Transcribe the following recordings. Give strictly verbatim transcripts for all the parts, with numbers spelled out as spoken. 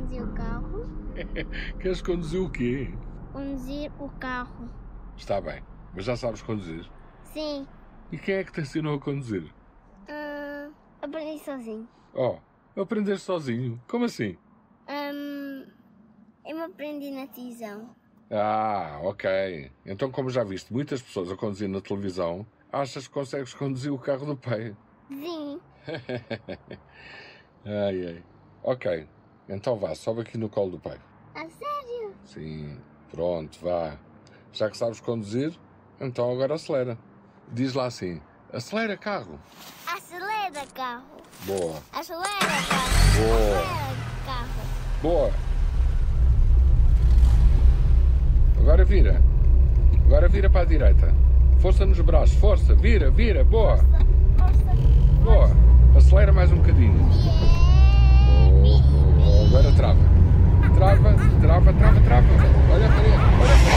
conduzir o carro. Queres conduzir o quê? Conduzir o carro. Está bem, mas já sabes conduzir? Sim. E quem é que te ensinou a conduzir? Uh, aprendi sozinho. Oh, aprender sozinho? Como assim? Um, eu me aprendi na televisão. Ah, ok. Então, como já viste muitas pessoas a conduzir na televisão, achas que consegues conduzir o carro do pai? Sim. Ai, ai. Ok, então vá, sobe aqui no colo do pai. A sério? Sim, pronto, vá. Já que sabes conduzir, então agora acelera. Diz lá assim, acelera carro. Acelera, carro. Boa, Acelera, carro. boa, Acelera, carro. boa. Agora vira. Agora vira para a direita. Força nos braços, força, vira, vira, boa. Força. Boa. Acelera mais um bocadinho. Boa, boa. Agora trava. Trava, trava, trava, trava. Olha a parede, olha a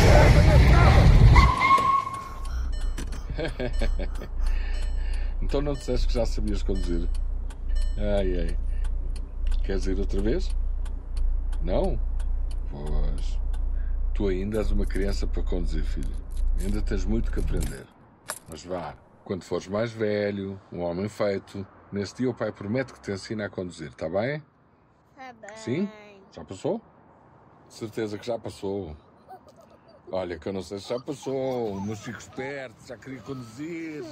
parede. Olha a parede, trava. Então não disseste que já sabias conduzir? Ai, ai. Queres ir outra vez? Não? Pois. Tu ainda és uma criança para conduzir, filho. Ainda tens muito que aprender. Mas vá, quando fores mais velho, um homem feito, nesse dia o pai promete que te ensina a conduzir, está bem? Tá bem. Sim? Já passou? De certeza que já passou. Olha, que eu não sei se já passou, mas fico esperto, já queria conduzir.